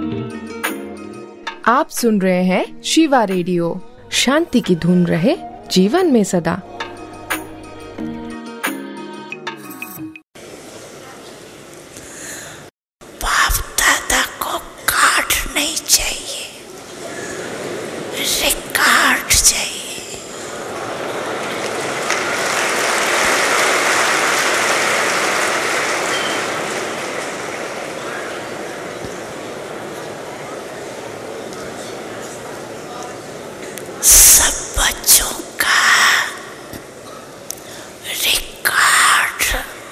आप सुन रहे हैं शिवा रेडियो। शांति की धुन रहे जीवन में सदा। बाप दादा को कार्ड नहीं चाहिए, रिकॉर्ड चाहिए। सब बच्चों का रिकॉर्ड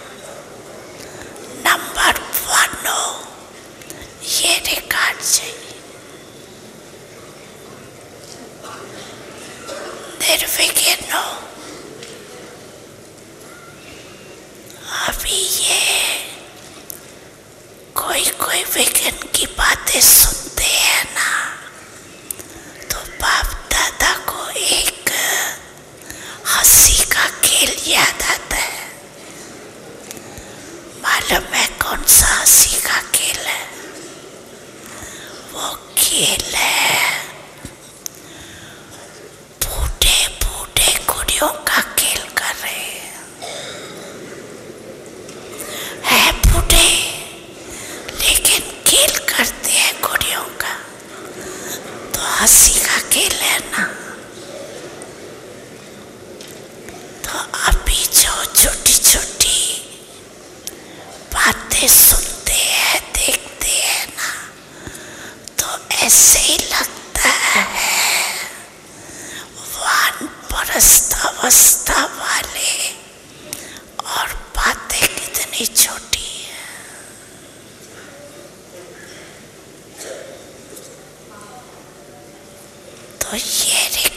नंबर 1 हो, ये रिकॉर्ड चाहिए। निर्विघ्न हो। अभी ये कोई विघ्न की बातें सुनते हैं ना, तो बाप दादा को एक हंसी का खेल याद आता है। मालूम है कौन सा हंसी का खेल है? वो खेल है बूढ़े बूढ़े गुड़ियों का खेल कर रहे हैं बूढ़े, लेकिन खेल करते हैं गुड़ियों का, तो हंसी का खेल है ना। तो अभी जो छोटी छोटी बातें सुनते हैं देखते हैं ना, तो ऐसे ही लगता है वानप्रस्थ अवस्था वाले, और बातें कितनी छोटी है। तो ये